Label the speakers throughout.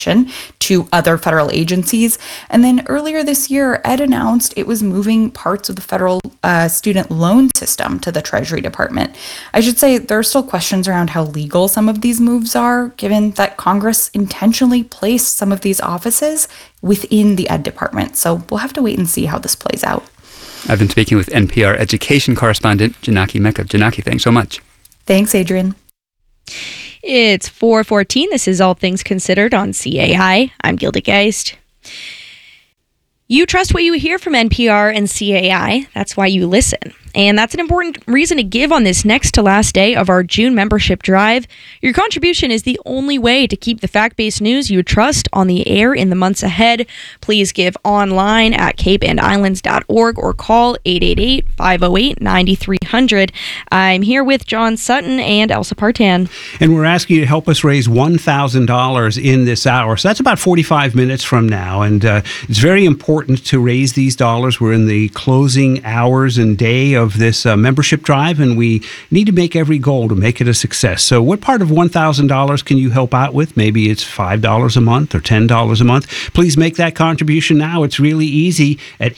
Speaker 1: to other federal agencies. And then earlier this year, Ed announced it was moving parts of the federal student loan system to the Treasury Department. I should say there are still questions around how legal some of these moves are, given that Congress intentionally placed some of these offices within the Ed Department. So we'll have to wait and see how this plays out.
Speaker 2: I've been speaking with NPR education correspondent Janaki Meka. Janaki, thanks so much.
Speaker 1: Thanks, Adrian.
Speaker 3: It's 4:14. This is All Things Considered on CAI. I'm Gilda Geist. You trust what you hear from NPR and CAI. That's why you listen. And that's an important reason to give on this next to last day of our June membership drive. Your contribution is the only way to keep the fact-based news you trust on the air in the months ahead. Please give online at capeandislands.org or call 888-508-9300. I'm here with John Sutton and Elsa Partan.
Speaker 4: And we're asking you to help us raise $1,000 in this hour. So that's about 45 minutes from now. And it's very important to raise these dollars. We're in the closing hours and day of this membership drive, and we need to make every goal to make it a success. So what part of $1,000 can you help out with? Maybe it's $5 a month or $10 a month. Please make that contribution now. It's really easy at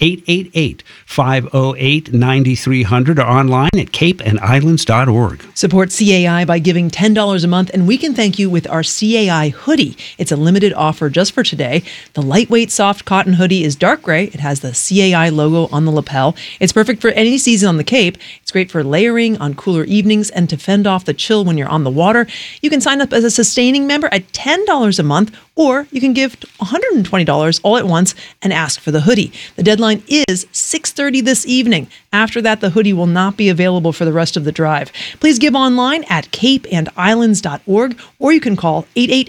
Speaker 4: 888-508-9300 or online at capeandislands.org.
Speaker 5: Support CAI by giving $10 a month, and we can thank you with our CAI hoodie. It's a limited offer just for today. The lightweight soft cotton hoodie is dark gray. It has the CAI logo on the lapel. It's perfect for any season on the Cape. It's great for layering on cooler evenings and to fend off the chill when you're on the water. You can sign up as a sustaining member at $10 a month, or you can give $120 all at once and ask for the hoodie. The deadline is 6:30 this evening. After that, the hoodie will not be available for the rest of the drive. Please give online at capeandislands.org, or you can call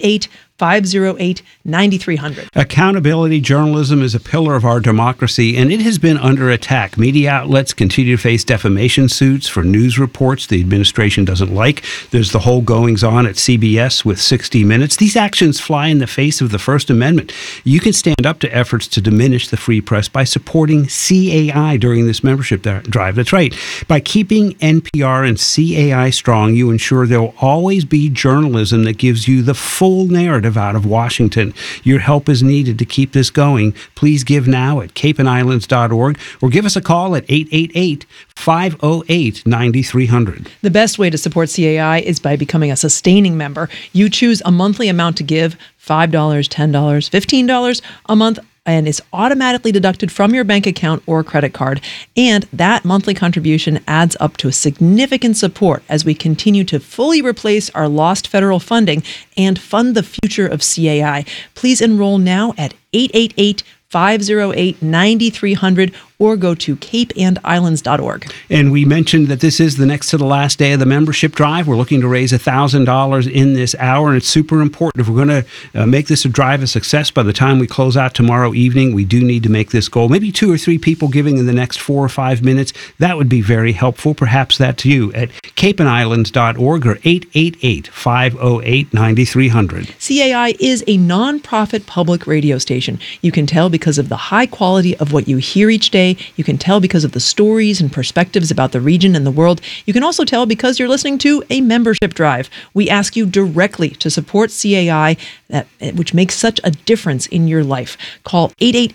Speaker 5: 888-508-9300.
Speaker 4: Accountability journalism is a pillar of our democracy, and it has been under attack. Media outlets continue to face defamation suits for news reports the administration doesn't like. There's the whole goings-on at CBS with 60 Minutes. These actions fly in the face of the First Amendment. You can stand up to efforts to diminish the free press by supporting CAI during this membership drive. That's right. By keeping NPR and CAI strong, you ensure there will always be journalism that gives you the full narrative out of Washington. Your help is needed to keep this going. Please give now at capeandislands.org or give us a call at 888-508-9300.
Speaker 5: The best way to support CAI is by becoming a sustaining member. You choose a monthly amount to give, $5, $10, $15 a month, and it's automatically deducted from your bank account or credit card. And that monthly contribution adds up to a significant support as we continue to fully replace our lost federal funding and fund the future of CAI. Please enroll now at 888-508-9300 or go to capeandislands.org.
Speaker 4: And we mentioned that this is the next to the last day of the membership drive. We're looking to raise $1,000 in this hour, and it's super important. If we're going to make this drive a success by the time we close out tomorrow evening, we do need to make this goal. Maybe 2 or 3 people giving in the next 4 or 5 minutes. That would be very helpful. Perhaps that's you at capeandislands.org or 888-508-9300.
Speaker 5: CAI is a nonprofit public radio station. You can tell because of the high quality of what you hear each day. You can tell because of the stories and perspectives about the region and the world. You can also tell because you're listening to a membership drive. We ask you directly to support CAI, which makes such a difference in your life. Call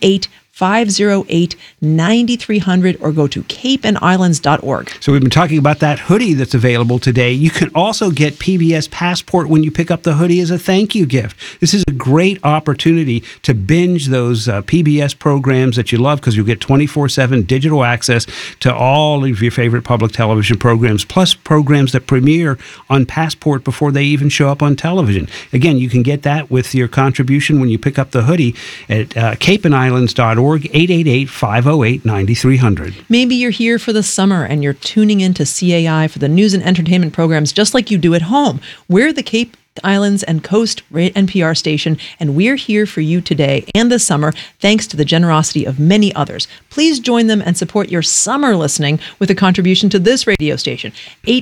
Speaker 5: 888-508-9300 or go to capeandislands.org.
Speaker 4: So we've been talking about that hoodie that's available today. You can also get PBS Passport when you pick up the hoodie as a thank you gift. This is a great opportunity to binge those PBS programs that you love, because you'll get 24/7 digital access to all of your favorite public television programs, plus programs that premiere on Passport before they even show up on television. Again, you can get that with your contribution when you pick up the hoodie at capeandislands.org. 888-508-9300.
Speaker 5: Maybe you're here for the summer and you're tuning into CAI for the news and entertainment programs just like you do at home. We're the Cape Islands and Coast NPR station, and we're here for you today and this summer thanks to the generosity of many others. Please join them and support your summer listening with a contribution to this radio station.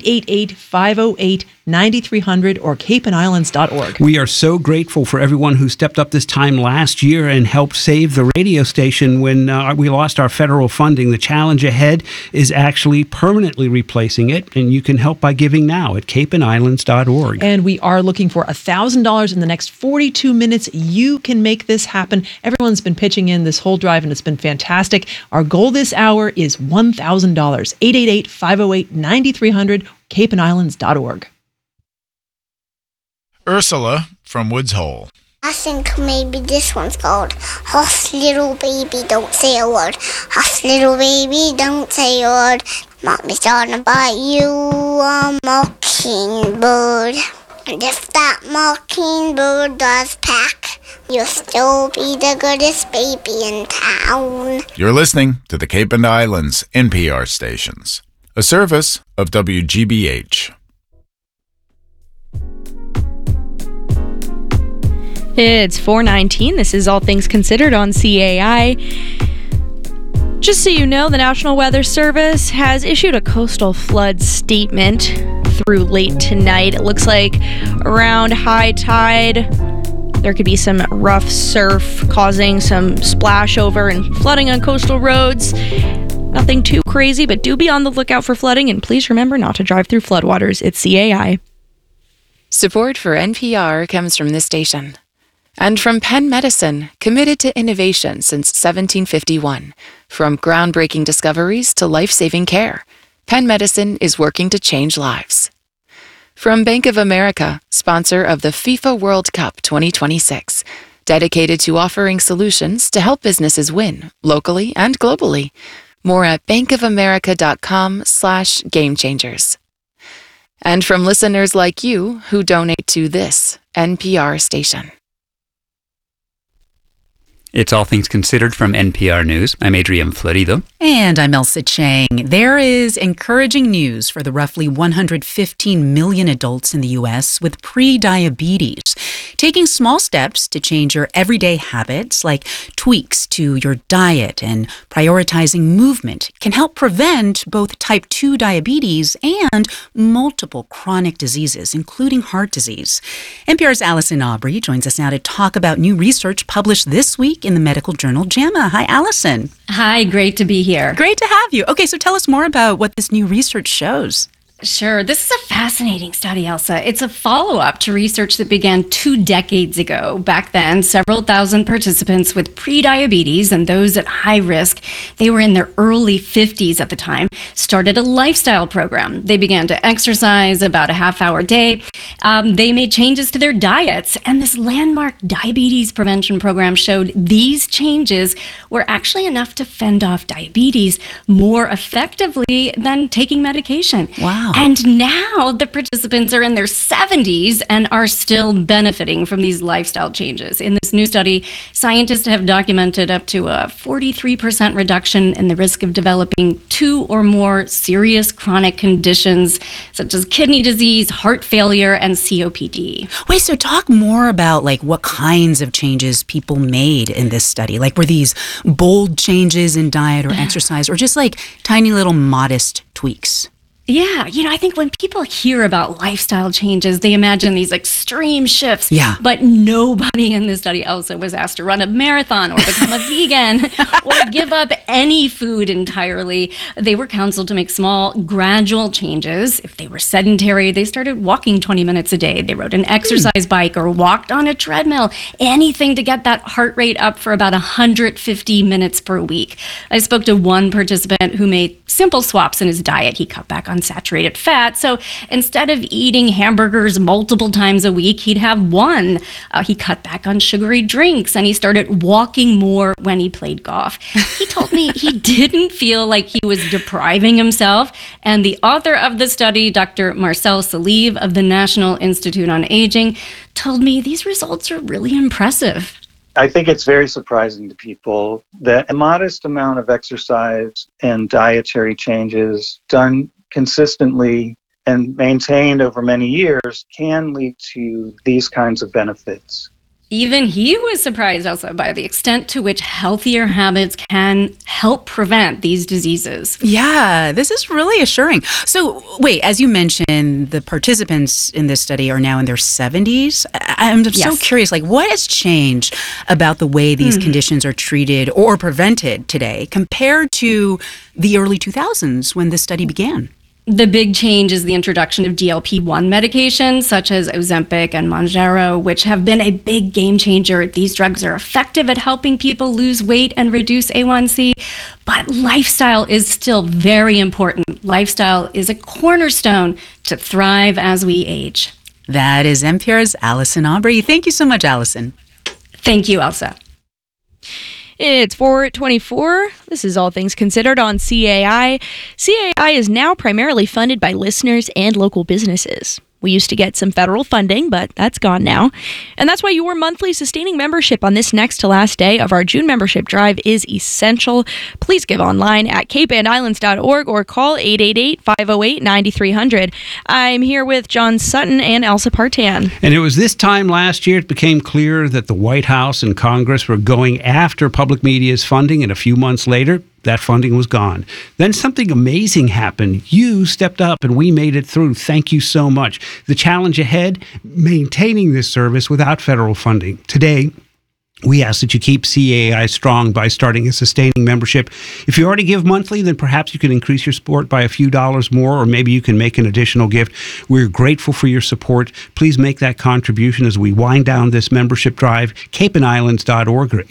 Speaker 5: 888-508-9300 or capeandislands.org.
Speaker 4: We are so grateful for everyone who stepped up this time last year and helped save the radio station when we lost our federal funding. The challenge ahead is actually permanently replacing it, and you can help by giving now at capeandislands.org.
Speaker 5: And we are looking for $1,000 in the next 42 minutes. You can make this happen. Everyone's been pitching in this whole drive, and it's been fantastic. Our goal this hour is $1,000. 888-508-9300, capeandislands.org.
Speaker 6: Ursula from Woods Hole.
Speaker 7: I think maybe this one's called Hush Little Baby Don't Say a Word. Hush Little Baby Don't Say a Word. Mommy's talking about you, a mockingbird. And if that mockingbird does pack, you'll still be the goodest baby in town.
Speaker 6: You're listening to the Cape and Islands NPR stations, a service of WGBH.
Speaker 3: It's 4:19. This is All Things Considered on CAI. Just so you know, the National Weather Service has issued a coastal flood statement through late tonight. It looks like around high tide, there could be some rough surf causing some splash over and flooding on coastal roads. Nothing too crazy, but do be on the lookout for flooding, and please remember not to drive through floodwaters. It's CAI.
Speaker 8: Support for NPR comes from this station. And from Penn Medicine, committed to innovation since 1751. From groundbreaking discoveries to life-saving care, Penn Medicine is working to change lives. From Bank of America, sponsor of the FIFA World Cup 2026, dedicated to offering solutions to help businesses win, locally and globally. More at bankofamerica.com/gamechangers. And from listeners like you who donate to this NPR station.
Speaker 2: It's All Things Considered from NPR News. I'm Adrian Florido.
Speaker 9: And I'm Elsa Chang. There is encouraging news for the roughly 115 million adults in the U.S. with pre-diabetes. Taking small steps to change your everyday habits, like tweaks to your diet and prioritizing movement, can help prevent both type 2 diabetes and multiple chronic diseases, including heart disease. NPR's Allison Aubrey joins us now to talk about new research published this week in the medical journal JAMA. Hi, Allison.
Speaker 10: Hi, great to be here.
Speaker 9: Great to have you. Okay, so tell us more about what this new research shows.
Speaker 10: Sure. This is a fascinating study, Elsa. It's a follow-up to research that began 2 decades ago. Back then, several thousand participants with prediabetes and those at high risk, they were in their early 50s at the time, started a lifestyle program. They began to exercise about a half-hour a day. They made changes to their diets, and this landmark diabetes prevention program showed these changes were actually enough to fend off diabetes more effectively than taking medication.
Speaker 9: Wow.
Speaker 10: And now the participants are in their 70s and are still benefiting from these lifestyle changes. In this new study, scientists have documented up to a 43% reduction in the risk of developing 2 or more serious chronic conditions, such as kidney disease, heart failure, and COPD.
Speaker 9: Wait, so talk more about what kinds of changes people made in this study. Were these bold changes in diet or exercise, or just tiny little modest tweaks?
Speaker 10: Yeah, I think when people hear about lifestyle changes, they imagine these extreme shifts.
Speaker 9: Yeah.
Speaker 10: But nobody in this study, Elsa, was asked to run a marathon or become a vegan or give up any food entirely. They were counseled to make small, gradual changes. If they were sedentary, they started walking 20 minutes a day. They rode an exercise bike or walked on a treadmill. Anything to get that heart rate up for about 150 minutes per week. I spoke to one participant who made simple swaps in his diet. He cut back on saturated fat. So instead of eating hamburgers multiple times a week, he'd have one. He cut back on sugary drinks and he started walking more when he played golf. He told me he didn't feel like he was depriving himself. And the author of the study, Dr. Marcel Salive of the National Institute on Aging, told me these results are really impressive.
Speaker 11: I think it's very surprising to people that a modest amount of exercise and dietary changes done consistently and maintained over many years can lead to these kinds of benefits.
Speaker 10: Even he was surprised also by the extent to which healthier habits can help prevent these diseases.
Speaker 9: Yeah, this is really assuring. So, wait, as you mentioned, the participants in this study are now in their 70s. I'm so
Speaker 10: Yes.
Speaker 9: curious, like, what has changed about the way these conditions are treated or prevented today compared to the early 2000s when this study began?
Speaker 10: The big change is the introduction of GLP-1 medications such as Ozempic and Mounjaro, which have been a big game changer. These drugs are effective at helping people lose weight and reduce A1C, but lifestyle is still very important. Lifestyle is a cornerstone to thrive as we age.
Speaker 9: That is NPR's Allison Aubrey. Thank you so much, Allison.
Speaker 10: Thank you, Elsa.
Speaker 3: It's 4:24. This is All Things Considered on CAI. CAI is now primarily funded by listeners and local businesses. We used to get some federal funding, but that's gone now. And that's why your monthly sustaining membership on this next to last day of our June membership drive is essential. Please give online at capeandislands.org or call 888-508-9300. I'm here with John Sutton and Elsa Partan.
Speaker 4: And it was this time last year it became clear that the White House and Congress were going after public media's funding, and a few months later, that funding was gone. Then something amazing happened. You stepped up and we made it through. Thank you so much. The challenge ahead, maintaining this service without federal funding. Today, we ask that you keep CAI strong by starting a sustaining membership. If you already give monthly, then perhaps you can increase your support by a few dollars more, or maybe you can make an additional gift. We're grateful for your support. Please make that contribution as we wind down this membership drive. capeandislands.org or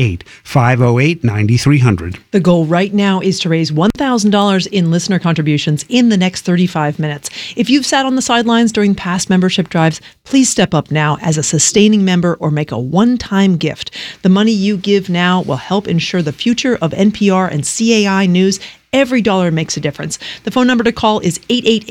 Speaker 4: 888-508-9300.
Speaker 5: The goal right now is to raise $1,000 in listener contributions in the next 35 minutes. If you've sat on the sidelines during past membership drives, please step up now as a sustaining member or make a one-time gift. The money you give now will help ensure the future of NPR and CAI News. Every dollar makes a difference. The phone number to call is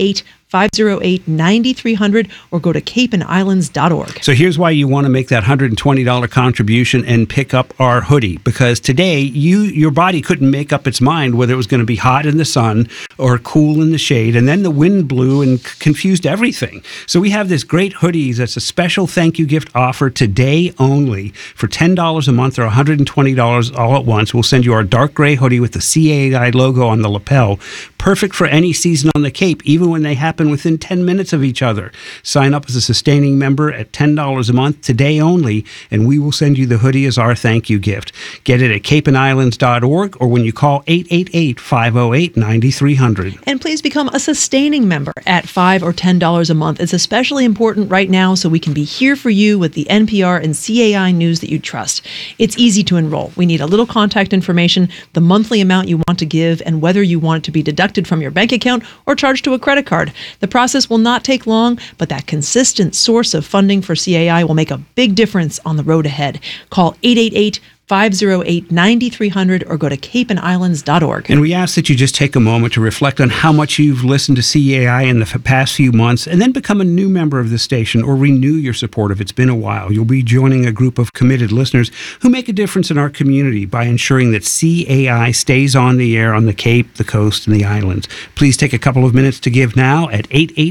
Speaker 5: 888-508-9300 or go to capeandislands.org.
Speaker 4: So here's why you want to make that $120 contribution and pick up our hoodie. Because today, your body couldn't make up its mind whether it was going to be hot in the sun or cool in the shade. And then the wind blew and confused everything. So we have this great hoodies that's a special thank you gift offer today only for $10 a month or $120 all at once. We'll send you our dark gray hoodie with the CAI logo on the lapel. Perfect for any season on the Cape, even when they happen within 10 minutes of each other. Sign up as a sustaining member at $10 a month today only, and we will send you the hoodie as our thank you gift. Get it at capeandislands.org or when you call 888-508-9300.
Speaker 5: And please become a sustaining member at $5 or $10 a month. It's especially important right now so we can be here for you with the NPR and CAI News that you trust. It's easy to enroll. We need a little contact information, the monthly amount you want to give, and whether you want it to be deducted from your bank account or charged to a credit card. The process will not take long, but that consistent source of funding for CAI will make a big difference on the road ahead. Call 888-508-9300 or go to capeandislands.org.
Speaker 4: And we ask that you just take a moment to reflect on how much you've listened to CAI in the past few months and then become a new member of the station or renew your support if it's been a while. You'll be joining a group of committed listeners who make a difference in our community by ensuring that CAI stays on the air on the Cape, the coast, and the islands. Please take a couple of minutes to give now at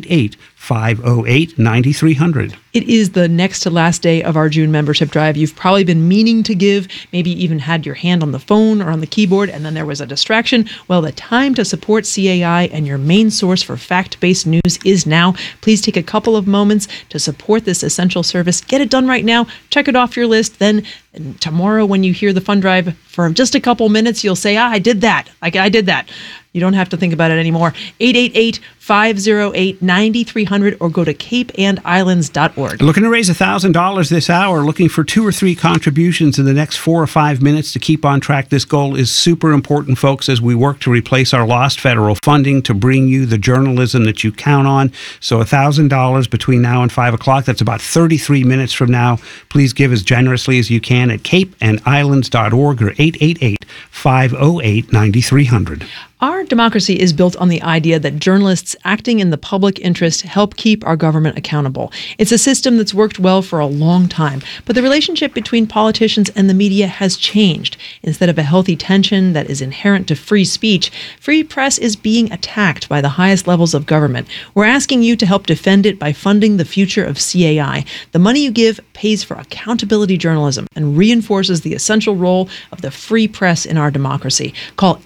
Speaker 4: 888-508-9300.
Speaker 5: It is the next to last day of our June membership drive. You've probably been meaning to give, maybe even had your hand on the phone or on the keyboard, and then there was a distraction. Well, the time to support CAI and your main source for fact-based news is now. Please take a couple of moments to support this essential service. Get it done right now. Check it off your list. Then tomorrow when you hear the fund drive, for just a couple minutes, you'll say, I did that. I did that. You don't have to think about it anymore. 888-508-9300 or go to capeandislands.org.
Speaker 4: Looking to raise $1,000 this hour, looking for 2 or 3 contributions in the next 4 or 5 minutes to keep on track. This goal is super important, folks, as we work to replace our lost federal funding to bring you the journalism that you count on. So $1,000 between now and 5 o'clock. That's about 33 minutes from now. Please give as generously as you can at capeandislands.org or 888-508-9300.
Speaker 5: Our democracy is built on the idea that journalists that's acting in the public interest to help keep our government accountable. It's a system that's worked well for a long time, but the relationship between politicians and the media has changed. Instead of a healthy tension that is inherent to free speech, free press is being attacked by the highest levels of government. We're asking you to help defend it by funding the future of CAI. The money you give pays for accountability journalism and reinforces the essential role of the free press in our democracy. Call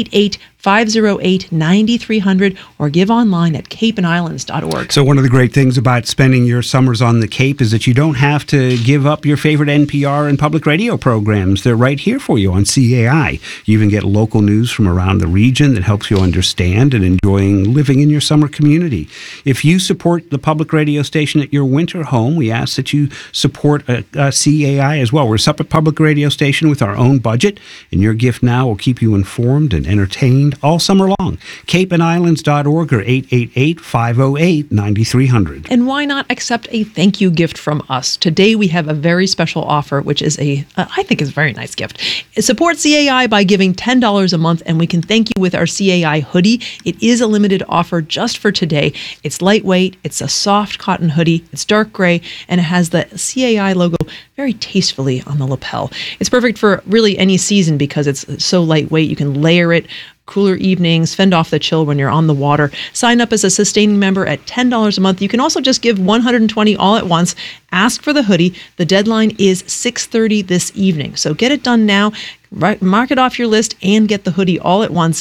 Speaker 5: 888-508-9300 or give online at capeandislands.org.
Speaker 4: So one of the great things about spending your summers on the Cape is that you don't have to give up your favorite NPR and public radio programs. They're right here for you on CAI. You even get local news from around the region that helps you understand and enjoying living in your summer community. If you support the public radio station at your winter home, we ask that you support CAI as well. We're a separate public radio station with our own budget, and your gift now will keep you informed and entertained all summer long. capeandislands.org or 888-508-9300.
Speaker 5: And why not accept a thank you gift from us? Today we have a very special offer, which is I think is a very nice gift. Support CAI by giving $10 a month, and we can thank you with our CAI hoodie. It is a limited offer just for today. It's lightweight, it's a soft cotton hoodie, it's dark gray, and it has the CAI logo very tastefully on the lapel. It's perfect for really any season because it's so lightweight. You can layer it. Cooler evenings, fend off the chill when you're on the water. Sign up as a sustaining member at $10 a month. You can also just give $120 all at once. Ask for the hoodie. The deadline is 6:30 this evening. So get it done now. Mark it off your list and get the hoodie all at once.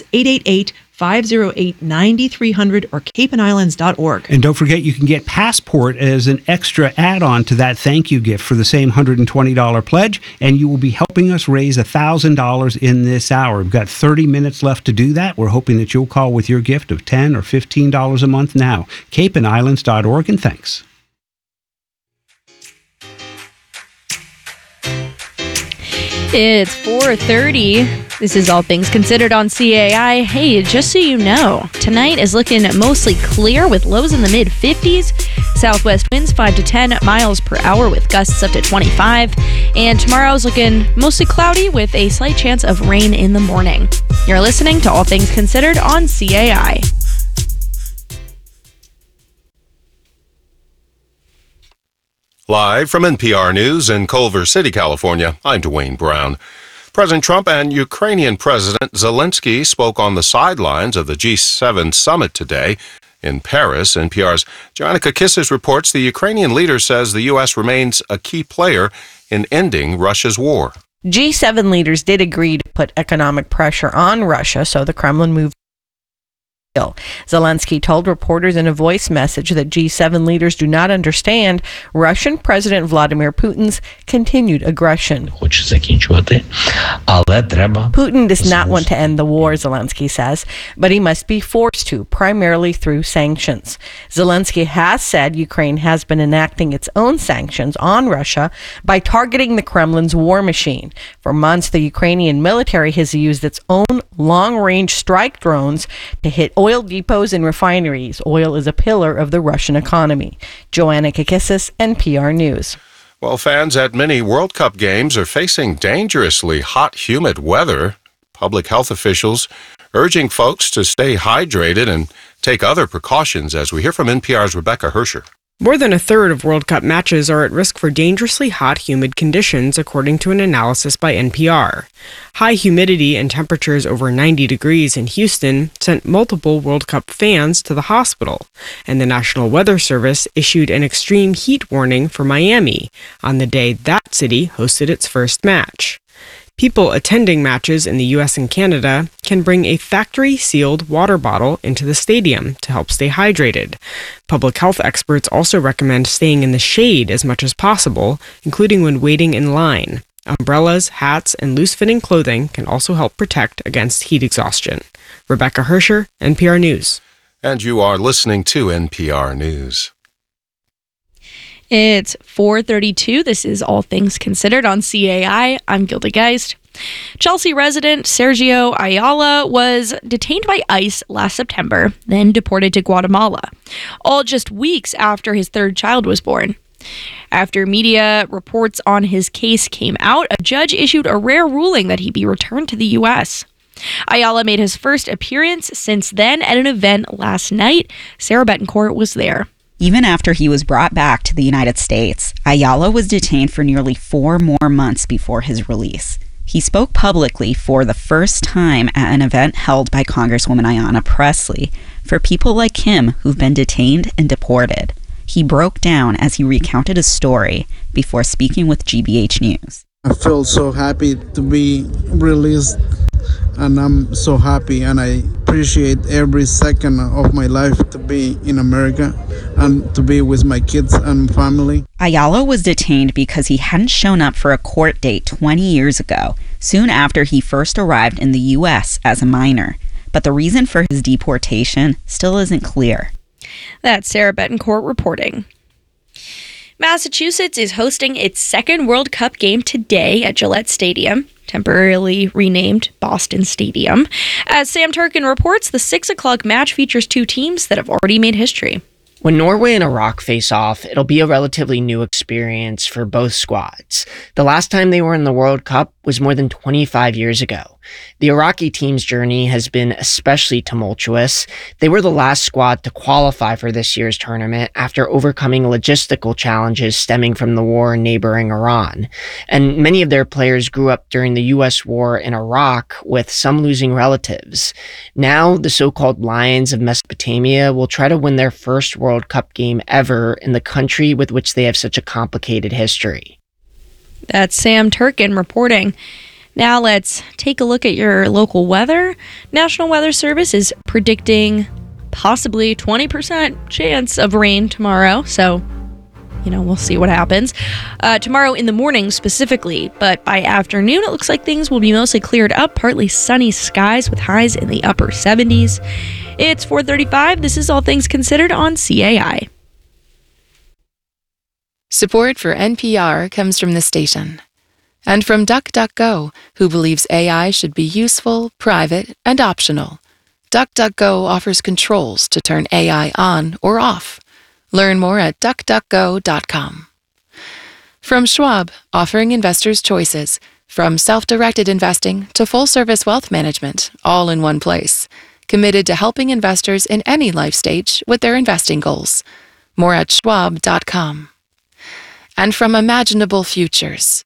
Speaker 5: 888-508-9300 or capeandislands.org.
Speaker 4: And don't forget, you can get Passport as an extra add-on to that thank you gift for the same $120 pledge, and you will be helping us raise $1,000 in this hour. We've got 30 minutes left to do that. We're hoping that you'll call with your gift of $10 or $15 a month now. capeandislands.org, and thanks.
Speaker 3: It's 4:30. This is All Things Considered on CAI. Hey, just so you know, tonight is looking mostly clear with lows in the mid-50s. Southwest winds 5 to 10 miles per hour with gusts up to 25. And tomorrow's looking mostly cloudy with a slight chance of rain in the morning. You're listening to All Things Considered on CAI.
Speaker 12: Live from NPR News in Culver City, California, I'm Dwayne Brown. President Trump and Ukrainian President Zelensky spoke on the sidelines of the G7 summit today in Paris. NPR's Joanna Kakissis reports the Ukrainian leader says the U.S. remains a key player in ending Russia's war.
Speaker 13: G7 leaders did agree to put economic pressure on Russia, so the Kremlin moved. Zelensky told reporters in a voice message that G7 leaders do not understand Russian President Vladimir Putin's continued aggression. Putin does not want to end the war, Zelensky says, but he must be forced to, primarily through sanctions. Zelensky has said Ukraine has been enacting its own sanctions on Russia by targeting the Kremlin's war machine. For months, the Ukrainian military has used its own long-range strike drones to hit oil depots and refineries. Oil is a pillar of the Russian economy. Joanna Kakissis, NPR News.
Speaker 12: Well, fans at many World Cup games are facing dangerously hot, humid weather. Public health officials urging folks to stay hydrated and take other precautions, as we hear from NPR's Rebecca Hersher.
Speaker 14: More than a third of World Cup matches are at risk for dangerously hot, humid conditions, according to an analysis by NPR. High humidity and temperatures over 90 degrees in Houston sent multiple World Cup fans to the hospital, and the National Weather Service issued an extreme heat warning for Miami on the day that city hosted its first match. People attending matches in the U.S. and Canada can bring a factory-sealed water bottle into the stadium to help stay hydrated. Public health experts also recommend staying in the shade as much as possible, including when waiting in line. Umbrellas, hats, and loose-fitting clothing can also help protect against heat exhaustion. Rebecca Hersher, NPR News.
Speaker 12: And you are listening to NPR News.
Speaker 3: It's 4:32. This is All Things Considered on CAI. I'm Gilda Geist. Chelsea resident Sergio Ayala was detained by ICE last September, then deported to Guatemala, all just weeks after his third child was born. After media reports on his case came out, a judge issued a rare ruling that he be returned to the U.S. Ayala made his first appearance since then at an event last night. Sarah Betancourt was there.
Speaker 15: Even after he was brought back to the United States, Ayala was detained for nearly 4 more months before his release. He spoke publicly for the first time at an event held by Congresswoman Ayanna Pressley for people like him who've been detained and deported. He broke down as he recounted his story before speaking with GBH News.
Speaker 16: I feel so happy to be released, and I'm so happy, and I appreciate every second of my life to be in America and to be with my kids and family.
Speaker 15: Ayala was detained because he hadn't shown up for a court date 20 years ago, soon after he first arrived in the U.S. as a minor. But the reason for his deportation still isn't clear.
Speaker 3: That's Sarah Betancourt reporting. Massachusetts is hosting its second World Cup game today at Gillette Stadium, temporarily renamed Boston Stadium. As Sam Turkin reports, the 6 o'clock match features 2 teams that have already made history.
Speaker 17: When Norway and Iraq face off, it'll be a relatively new experience for both squads. The last time they were in the World Cup was more than 25 years ago. The Iraqi team's journey has been especially tumultuous. They were the last squad to qualify for this year's tournament after overcoming logistical challenges stemming from the war in neighboring Iran. And many of their players grew up during the U.S. war in Iraq, with some losing relatives. Now, the so-called Lions of Mesopotamia will try to win their first World Cup game ever in the country with which they have such a complicated history.
Speaker 3: That's Sam Turkin reporting. Now let's take a look at your local weather. National Weather Service is predicting possibly 20% chance of rain tomorrow. So, we'll see what happens. Tomorrow in the morning specifically, but by afternoon, it looks like things will be mostly cleared up, partly sunny skies with highs in the upper 70s. It's 4:35. This is All Things Considered on CAI.
Speaker 8: Support for NPR comes from the station. And from DuckDuckGo, who believes AI should be useful, private, and optional. DuckDuckGo offers controls to turn AI on or off. Learn more at duckduckgo.com. From Schwab, offering investors choices, from self-directed investing to full-service wealth management, all in one place. Committed to helping investors in any life stage with their investing goals. More at schwab.com. And from Imaginable Futures.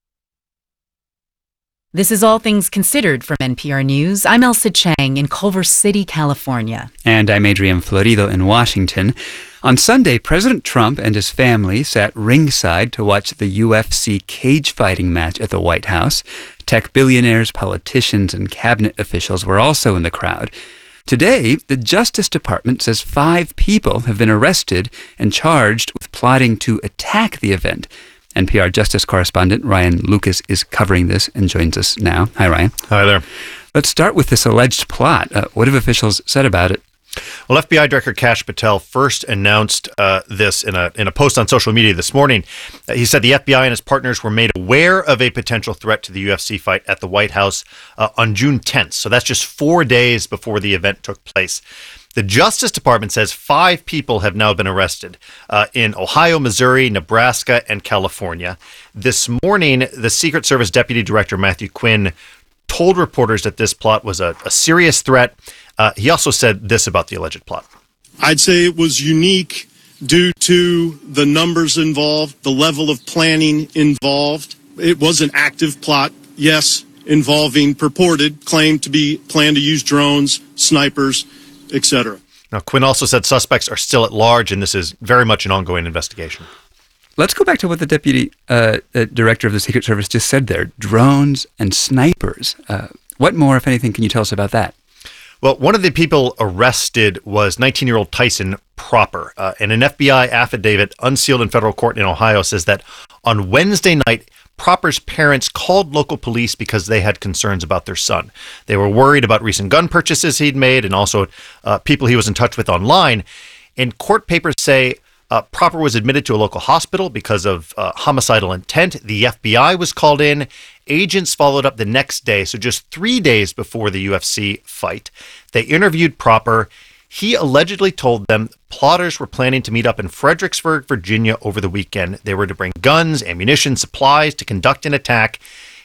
Speaker 9: This is All Things Considered from NPR News. I'm Elsa Chang in Culver City, California.
Speaker 2: And I'm Adrian Florido in Washington. On Sunday, President Trump and his family sat ringside to watch the UFC cage fighting match at the White House. Tech billionaires, politicians, and cabinet officials were also in the crowd. Today, the Justice Department says 5 people have been arrested and charged with plotting to attack the event. NPR Justice correspondent Ryan Lucas is covering this and joins us now. Hi, Ryan.
Speaker 18: Hi there.
Speaker 2: Let's start with this alleged plot. What have officials said about it?
Speaker 18: Well, FBI Director Kash Patel first announced this in a post on social media this morning. He said the FBI and his partners were made aware of a potential threat to the UFC fight at the White House on June 10th. So that's just 4 days before the event took place. The Justice Department says 5 people have now been arrested in Ohio, Missouri, Nebraska, and California. This morning, the Secret Service Deputy Director Matthew Quinn told reporters that this plot was a serious threat. He also said this about the alleged plot.
Speaker 19: I'd say it was unique due to the numbers involved, the level of planning involved. It was an active plot, yes, involving purported claim to be plan to use drones, snipers, etc.
Speaker 18: Now, Quinn also said suspects are still at large, and this is very much an ongoing investigation.
Speaker 2: Let's go back to what the deputy director of the Secret Service just said there. Drones and snipers. What more, if anything, can you tell us about that?
Speaker 18: Well, one of the people arrested was 19-year-old Tyson Proper. And an FBI affidavit unsealed in federal court in Ohio says that on Wednesday night, Proper's parents called local police because they had concerns about their son. They were worried about recent gun purchases he'd made and also people he was in touch with online. And court papers say Proper was admitted to a local hospital because of homicidal intent. The FBI was called in. Agents followed up the next day, so just 3 days before the UFC fight. They interviewed Proper. He allegedly told them plotters were planning to meet up in Fredericksburg, Virginia over the weekend. They were to bring guns, ammunition, supplies to conduct an attack.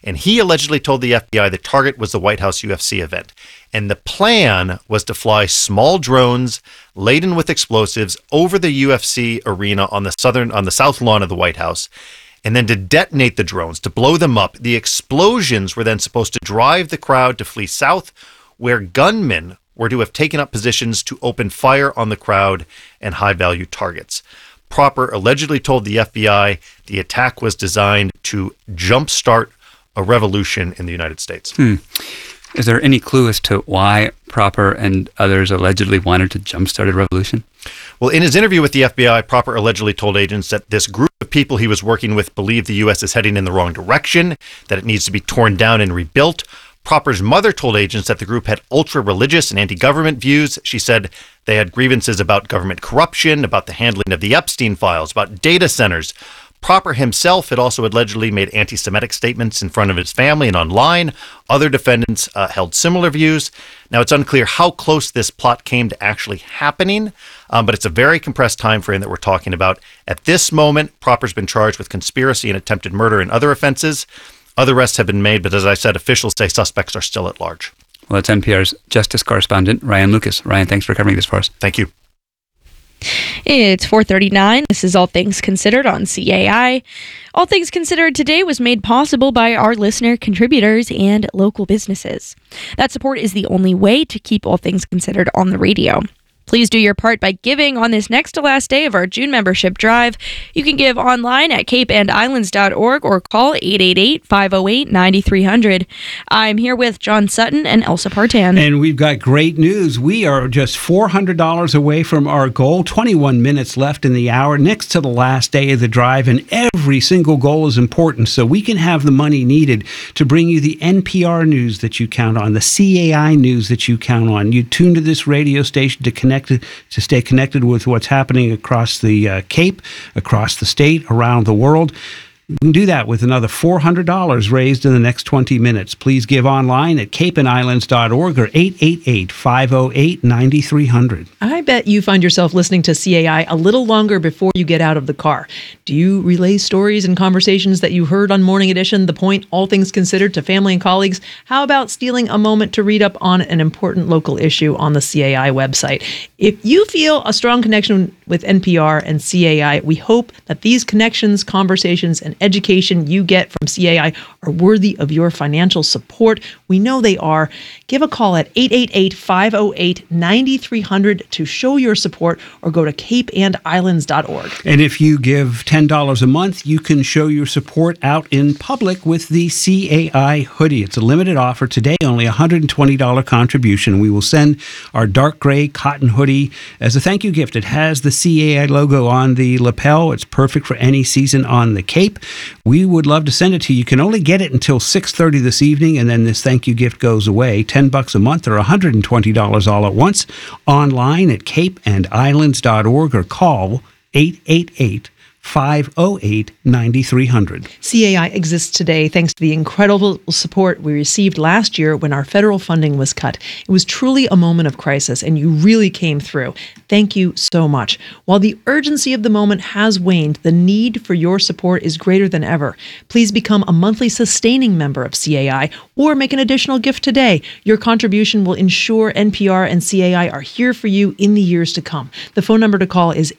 Speaker 18: And he allegedly told the FBI the target was the White House UFC event. And the plan was to fly small drones laden with explosives over the UFC arena on the south lawn of the White House, and then to detonate the drones, to blow them up. The explosions were then supposed to drive the crowd to flee south, where gunmen were to have taken up positions to open fire on the crowd and high-value targets. Proper allegedly told the FBI the attack was designed to jumpstart a revolution in the United States.
Speaker 2: Is there any clue as to why Proper and others allegedly wanted to jumpstart a revolution?
Speaker 18: Well, in his interview with the FBI, Proper allegedly told agents that this group of people he was working with believed the U.S. is heading in the wrong direction, that it needs to be torn down and rebuilt. Proper's mother told agents that the group had ultra-religious and anti-government views. She said they had grievances about government corruption, about the handling of the Epstein files, about data centers. Proper himself had also allegedly made anti-Semitic statements in front of his family and online. Other defendants held similar views. Now, it's unclear how close this plot came to actually happening, but it's a very compressed time frame that we're talking about. At this moment, Proper's been charged with conspiracy and attempted murder and other offenses. Other arrests have been made, but as I said, officials say suspects are still at large.
Speaker 2: Well, it's NPR's justice correspondent, Ryan Lucas. Ryan, thanks for covering this for us.
Speaker 18: Thank you.
Speaker 3: It's 4:39. This is All Things Considered on CAI. All Things Considered today was made possible by our listener contributors and local businesses. That support is the only way to keep All Things Considered on the radio. Please do your part by giving on this next to last day of our June membership drive. You can give online at capeandislands.org or call 888-508-9300. I'm here with John Sutton and Elsa Partan.
Speaker 4: And we've got great news. We are just $400 away from our goal. 21 minutes left in the hour, next to the last day of the drive, and every single goal is important so we can have the money needed to bring you the NPR news that you count on, the CAI news that you count on. You tune to this radio station to stay connected with what's happening across the Cape, across the state, around the world. You can do that with another $400 raised in the next 20 minutes. Please give online at capeandislands.org or 888-508-9300.
Speaker 5: I bet you find yourself listening to CAI a little longer before you get out of the car. Do you relay stories and conversations that you heard on Morning Edition, The Point, All Things Considered, to family and colleagues? How about stealing a moment to read up on an important local issue on the CAI website? If you feel a strong connection with NPR and CAI, we hope that these connections, conversations, and education you get from CAI are worthy of your financial support. We know they are. Give a call at 888-508-9300 to show your support, or go to capeandislands.org.
Speaker 4: And if you give $10 a month, you can show your support out in public with the CAI hoodie. It's a limited offer today, only $120 contribution. We will send our dark gray cotton hoodie as a thank you gift. It has the CAI logo on the lapel. It's perfect for any season on the Cape. We would love to send it to you. You can only get it until 6:30 this evening, and then this thank you gift goes away. $10 a month or $120 all at once. Online at capeandislands.org or call 888-508-9300.
Speaker 5: CAI exists today thanks to the incredible support we received last year when our federal funding was cut. It was truly a moment of crisis, and you really came through. Thank you so much. While the urgency of the moment has waned, the need for your support is greater than ever. Please become a monthly sustaining member of CAI or make an additional gift today. Your contribution will ensure NPR and CAI are here for you in the years to come. The phone number to call is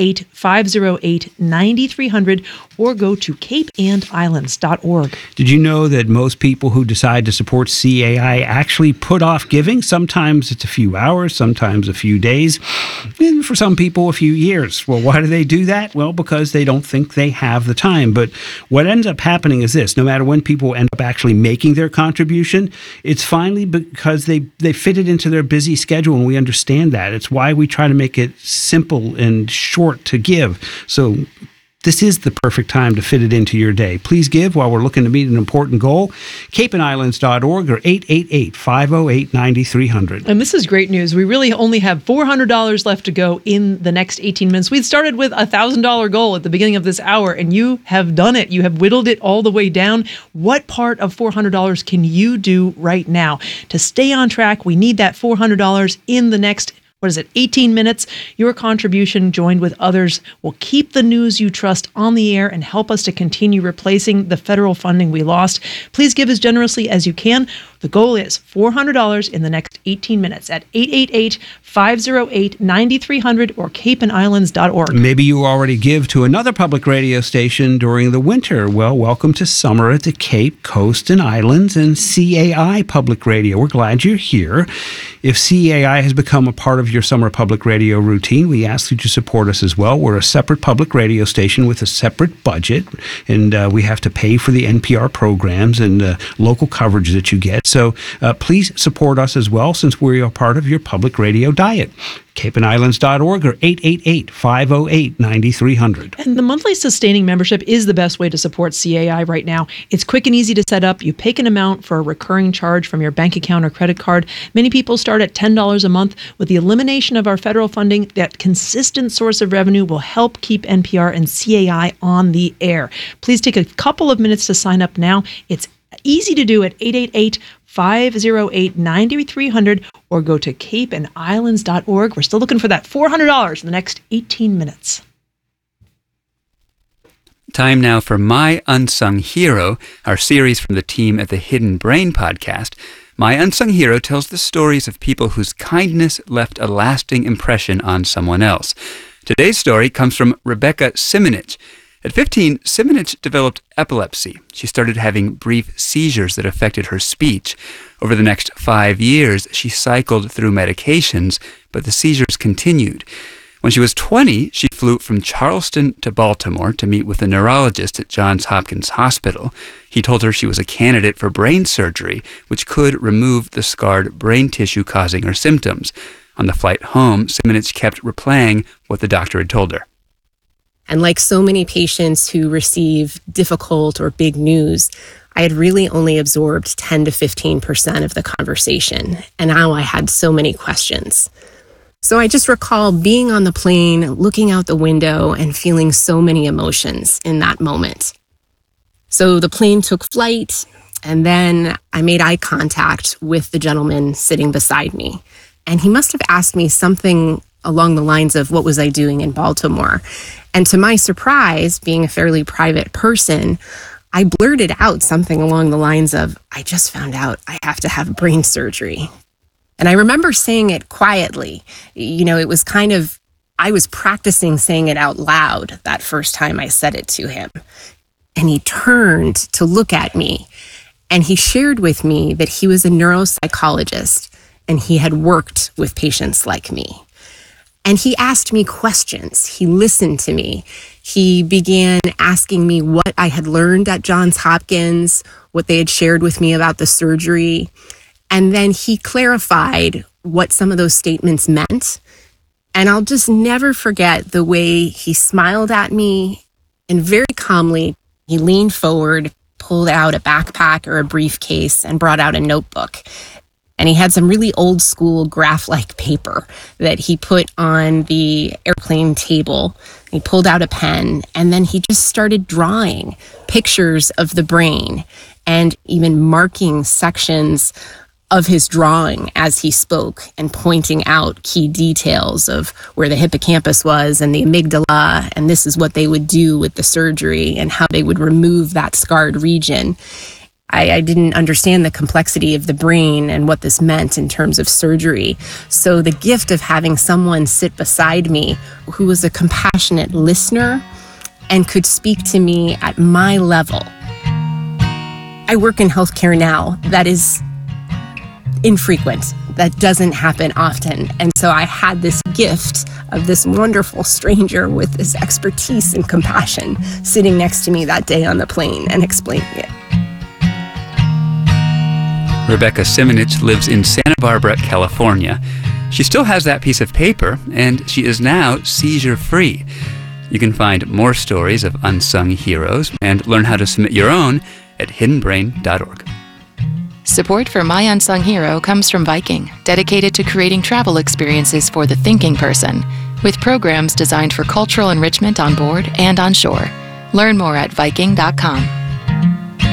Speaker 5: 888-508-9300 or go to capeandislands.org.
Speaker 4: Did you know that most people who decide to support CAI actually put off giving? Sometimes it's a few hours, sometimes a few days, and for some people a few years. Well, why do they do that? Well, because they don't think they have the time. But what ends up happening is this: no matter when people end up actually making their contribution, it's finally because they fit it into their busy schedule, and we understand that. It's why we try to make it simple and short to give. So this is the perfect time to fit it into your day. Please give while we're looking to meet an important goal. capeandislands.org or 888-508-9300.
Speaker 5: And this is great news. We really only have $400 left to go in the next 18 minutes. We'd started with a $1,000 goal at the beginning of this hour, and you have done it. You have whittled it all the way down. What part of $400 can you do right now to stay on track? We need that $400 in the next 18 minutes. Your contribution, joined with others, will keep the news you trust on the air and help us to continue replacing the federal funding we lost. Please give as generously as you can. The goal is $400 in the next 18 minutes at 888-508-9300 or capeandislands.org.
Speaker 4: Maybe you already give to another public radio station during the winter. Well, welcome to summer at the Cape, Coast, and Islands and CAI Public Radio. We're glad you're here. If CAI has become a part of your summer public radio routine, we ask that you support us as well. We're a separate public radio station with a separate budget, and we have to pay for the NPR programs and local coverage that you get. So please support us as well, since we are part of your public radio diet. capeandislands.org or 888-508-9300.
Speaker 5: And the monthly sustaining membership is the best way to support CAI right now. It's quick and easy to set up. You pick an amount for a recurring charge from your bank account or credit card. Many people start at $10 a month. With the elimination of our federal funding, that consistent source of revenue will help keep NPR and CAI on the air. Please take a couple of minutes to sign up now. It's easy to do at 888-508-9300 or go to capeandislands.org. We're still looking for that $400 in the next 18 minutes.
Speaker 2: Time now for My Unsung Hero, our series from the team at the Hidden Brain podcast. My Unsung Hero tells the stories of people whose kindness left a lasting impression on someone else. Today's story comes from Rebecca Simonich. At 15, Simonich developed epilepsy. She started having brief seizures that affected her speech. Over the next 5 years, she cycled through medications, but the seizures continued. When she was 20, she flew from Charleston to Baltimore to meet with a neurologist at Johns Hopkins Hospital. He told her she was a candidate for brain surgery, which could remove the scarred brain tissue causing her symptoms. On the flight home, Simonich kept replaying what the doctor had told her.
Speaker 20: And like so many patients who receive difficult or big news, I had really only absorbed 10 to 15% of the conversation. And now I had so many questions. So I just recall being on the plane, looking out the window, and feeling so many emotions in that moment. So the plane took flight, and then I made eye contact with the gentleman sitting beside me. And he must have asked me something along the lines of, what was I doing in Baltimore? And to my surprise, being a fairly private person, I blurted out something along the lines of, I just found out I have to have brain surgery. And I remember saying it quietly. You know, it was kind of, I was practicing saying it out loud that first time I said it to him. And he turned to look at me, and he shared with me that he was a neuropsychologist and he had worked with patients like me. And he asked me questions. He listened to me. He began asking me what I had learned at Johns Hopkins, what they had shared with me about the surgery. And then he clarified what some of those statements meant. And I'll just never forget the way he smiled at me, and very calmly, he leaned forward, pulled out a backpack or a briefcase, and brought out a notebook. And he had some really old school graph-like paper that he put on the airplane table. He pulled out a pen, and then he just started drawing pictures of the brain and even marking sections of his drawing as he spoke and pointing out key details of where the hippocampus was and the amygdala, and this is what they would do with the surgery and how they would remove that scarred region. I didn't understand the complexity of the brain and what this meant in terms of surgery. So the gift of having someone sit beside me who was a compassionate listener and could speak to me at my level. I work in healthcare now. That is infrequent. That doesn't happen often. And so I had this gift of this wonderful stranger with this expertise and compassion sitting next to me that day on the plane and explaining it.
Speaker 2: Rebecca Simonich lives in Santa Barbara, California. She still has that piece of paper, and she is now seizure-free. You can find more stories of unsung heroes and learn how to submit your own at hiddenbrain.org.
Speaker 8: Support for My Unsung Hero comes from Viking, dedicated to creating travel experiences for the thinking person, with programs designed for cultural enrichment on board and on shore. Learn more at Viking.com.